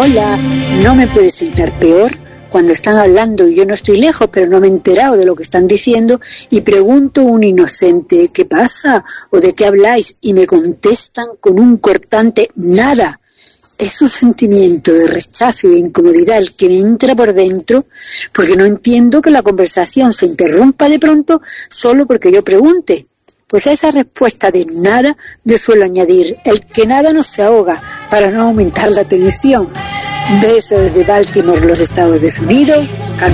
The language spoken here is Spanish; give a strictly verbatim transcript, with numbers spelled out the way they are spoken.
hola, no me puede sentar peor cuando están hablando y yo no estoy lejos, pero no me he enterado de lo que están diciendo y pregunto un inocente, ¿qué pasa? ¿O de qué habláis? Y me contestan con un cortante nada. Es un sentimiento de rechazo y de incomodidad el que me entra por dentro, porque no entiendo que la conversación se interrumpa de pronto solo porque yo pregunte. Pues a esa respuesta de nada yo suelo añadir, el que nada no se ahoga, para no aumentar la tensión. Besos desde Baltimore, los Estados Unidos.